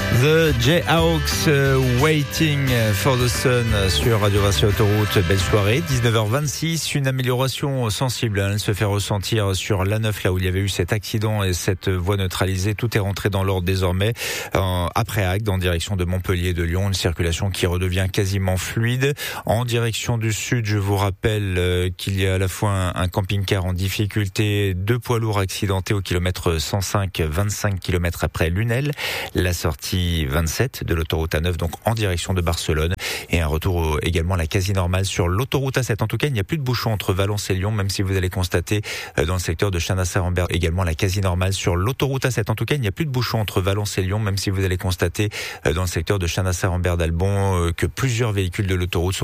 The Jayhawks, Waiting for the Sun sur Radio Racing Autoroute. Belle soirée, 19h26. Une amélioration sensible, elle se fait ressentir sur l'A9, là où il y avait eu cet accident et cette voie neutralisée. Tout est rentré dans l'ordre désormais. Après Agde, en direction de Montpellier et de Lyon, une circulation qui redevient quasiment fluide. En direction du sud, je vous rappelle qu'il y a à la fois un camping-car en difficulté, 2 poids lourds accidentés au kilomètre 105, 25 km après Lunel. La sortie 27 de l'autoroute A9, donc en direction de Barcelone, et un retour également à la quasi-normale sur l'autoroute A7. En tout cas, il n'y a plus de bouchons entre Valence et Lyon, même si vous allez constater dans le secteur de Chenasser-en-Berre également la quasi-normale sur l'autoroute A7. En tout cas, il n'y a plus de bouchons entre Valence et Lyon, même si vous allez constater dans le secteur de Chenasser-en-Berre d'Albon que plusieurs véhicules de l'autoroute